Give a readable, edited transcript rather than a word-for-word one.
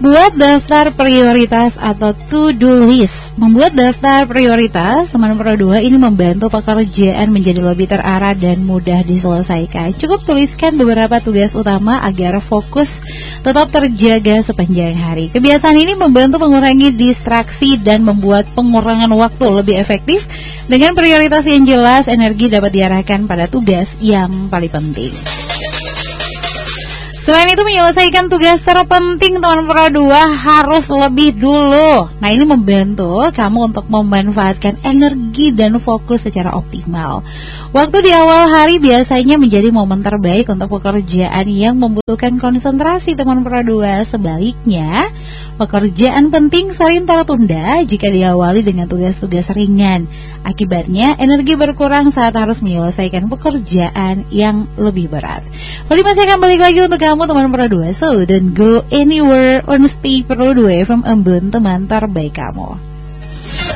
Buat daftar prioritas atau to-do list. Membuat daftar prioritas, teman Pro 2 ini membantu pekerjaan menjadi lebih terarah dan mudah diselesaikan. Cukup tuliskan beberapa tugas utama agar fokus tetap terjaga sepanjang hari. Kebiasaan ini membantu mengurangi distraksi dan membuat pengurangan waktu lebih efektif. Dengan prioritas yang jelas, energi dapat diarahkan pada tugas yang paling penting. Selain itu, menyelesaikan tugas terpenting teman Pro 2 harus lebih dulu. Nah, ini membantu kamu untuk memanfaatkan energi dan fokus secara optimal. Waktu di awal hari biasanya menjadi momen terbaik untuk pekerjaan yang membutuhkan konsentrasi teman Pro 2. Sebaliknya, pekerjaan penting sering tertunda jika diawali dengan tugas-tugas ringan. Akibatnya, energi berkurang saat harus menyelesaikan pekerjaan yang lebih berat. Lalu masih akan balik lagi untuk kamu teman Pro 2. So, don't go anywhere on Stay Pro 2 FM Embun, teman terbaik kamu.